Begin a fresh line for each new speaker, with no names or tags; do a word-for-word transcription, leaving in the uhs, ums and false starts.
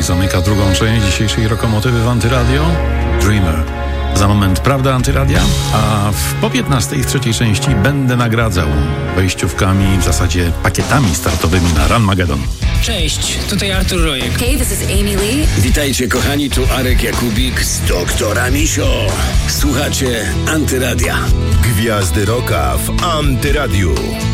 zamyka drugą część dzisiejszej Rokomotywy w Antyradio. Dreamer. Za moment Prawda Antyradia, a w po piętnastej w trzeciej części będę nagradzał wejściówkami, w zasadzie pakietami startowymi na Ranmagedon.
Cześć, tutaj Artur Rojek.
Hey, this is Amy Lee.
Witajcie kochani, tu Arek Jakubik z Doktora Misio. Słuchacie Antyradia.
Gwiazdy Rocka w Antyradiu.